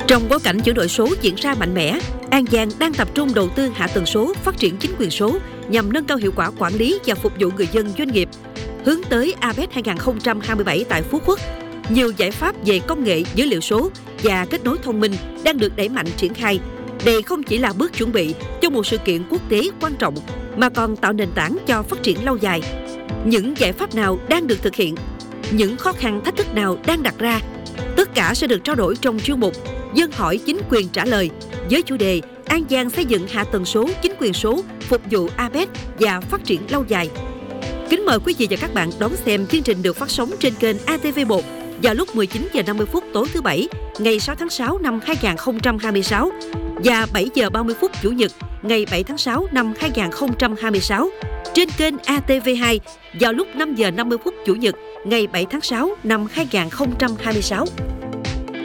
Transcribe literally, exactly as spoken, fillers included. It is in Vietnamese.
Trong bối cảnh chuyển đổi số diễn ra mạnh mẽ, An Giang đang tập trung đầu tư hạ tầng số, phát triển chính quyền số nhằm nâng cao hiệu quả quản lý và phục vụ người dân doanh nghiệp. Hướng tới a pếch hai không hai bảy tại Phú Quốc, nhiều giải pháp về công nghệ, dữ liệu số và kết nối thông minh đang được đẩy mạnh triển khai. Đây không chỉ là bước chuẩn bị cho một sự kiện quốc tế quan trọng, mà còn tạo nền tảng cho phát triển lâu dài. Những giải pháp nào đang được thực hiện? Những khó khăn thách thức nào đang đặt ra? Tất cả sẽ được trao đổi trong chuyên mục Dân hỏi chính quyền trả lời với chủ đề An Giang xây dựng hạ tầng số, chính quyền số phục vụ a pếch và phát triển lâu dài. Kính mời quý vị và các bạn đón xem chương trình được phát sóng trên kênh a tê vê một vào lúc mười chín giờ năm mươi phút tối thứ Bảy ngày sáu tháng sáu năm hai không hai sáu và bảy giờ ba mươi phút Chủ nhật ngày bảy tháng sáu năm hai không hai sáu trên kênh a tê vê hai vào lúc năm giờ năm mươi phút Chủ nhật ngày bảy tháng sáu năm hai không hai sáu.